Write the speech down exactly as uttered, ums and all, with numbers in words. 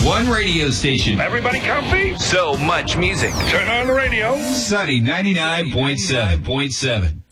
One radio station. Everybody comfy? So much music. Turn on the radio. Sunny ninety-nine point seven.